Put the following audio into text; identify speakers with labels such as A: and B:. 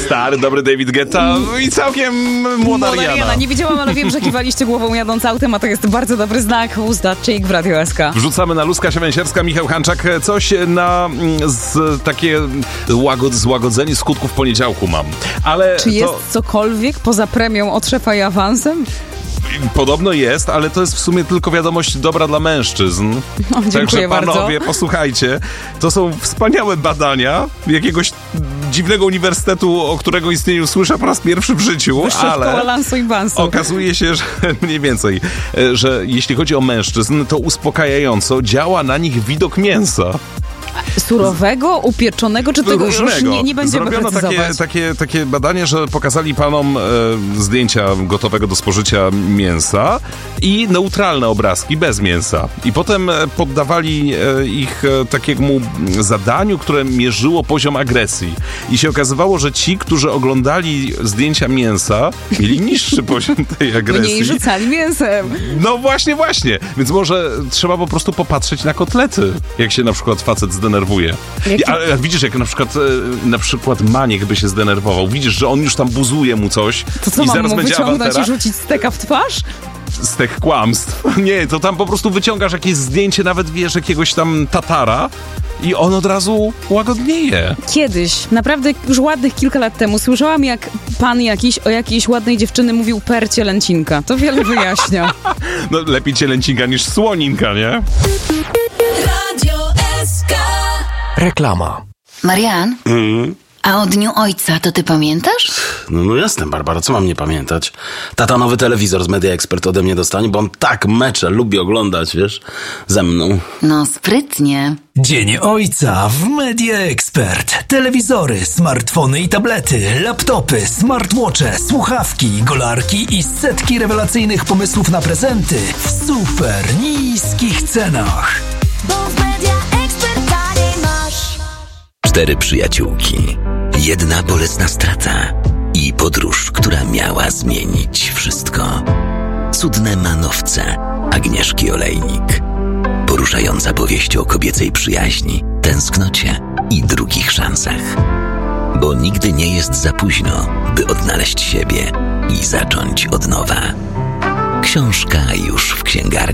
A: Stary, dobry David Guetta i całkiem młoda Rihanna.
B: Nie wiedziałam, ale wiem, że kiwaliście głową jadąc autem, a to jest bardzo dobry znak. Uzdaczyk w Radio SK.
A: Wrzucamy na Luz, Kasia Węsierska, Michał Hanczak. Coś na takie złagodzenie skutków poniedziałku mam. Ale
B: czy jest cokolwiek poza premią od szefa i awansem?
A: Podobno jest, ale to jest w sumie tylko wiadomość dobra dla mężczyzn.
B: Dziękuję bardzo.
A: Panowie, posłuchajcie, to są wspaniałe badania jakiegoś dziwnego uniwersytetu, o którego istnieniu słyszę po raz pierwszy w życiu,
B: Wyższa szkoła Lansu i Bansu.
A: Okazuje się, że mniej więcej, że jeśli chodzi o mężczyzn, to uspokajająco działa na nich widok mięsa.
B: Surowego, upieczonego, czy tego
A: różnego.
B: Już nie będziemy
A: Zrobiono takie badanie, że pokazali panom zdjęcia gotowego do spożycia mięsa i neutralne obrazki bez mięsa. I potem poddawali ich takiemu zadaniu, które mierzyło poziom agresji. I się okazywało, że ci, którzy oglądali zdjęcia mięsa, mieli niższy poziom tej agresji.
B: Mniej rzucali mięsem.
A: No właśnie. Więc może trzeba po prostu popatrzeć na kotlety, jak się na przykład facet zdenerwuje. Ale widzisz, jak na przykład Maniek by się zdenerwował. Widzisz, że on już tam buzuje mu coś.
B: To co,
A: i
B: mam
A: zaraz
B: mu
A: będzie
B: wyciągnąć
A: awantera?
B: i rzucić steka w twarz?
A: Z tych kłamstw. Nie, to tam po prostu wyciągasz jakieś zdjęcie, nawet wiesz, jakiegoś tam Tatara i on od razu łagodnieje. Kiedyś,
B: naprawdę już ładnych kilka lat temu, słyszałam, jak pan jakiś o jakiejś ładnej dziewczyny mówił per cielęcinka. To wiele wyjaśnia.
A: No lepiej cielęcinka niż słoninka, nie?
C: Radio SK.
D: Reklama.
E: Marian? A o Dniu Ojca to ty pamiętasz?
F: No jasne, Barbara, co mam nie pamiętać? Tata nowy telewizor z Media Expert ode mnie dostanie, bo on tak mecze lubi oglądać, wiesz, ze mną.
E: No sprytnie.
D: Dzień Ojca w Media Expert. Telewizory, smartfony i tablety, laptopy, smartwatche, słuchawki, golarki i setki rewelacyjnych pomysłów na prezenty w super niskich cenach.
C: Bo w Media Expert taniej masz.
G: 4 przyjaciółki, jedna bolesna strata i podróż, która miała zmienić wszystko. Cudne manowce Agnieszki Olejnik. Poruszająca powieść o kobiecej przyjaźni, tęsknocie i drugich szansach. Bo nigdy nie jest za późno, by odnaleźć siebie i zacząć od nowa. Książka już w księgarni.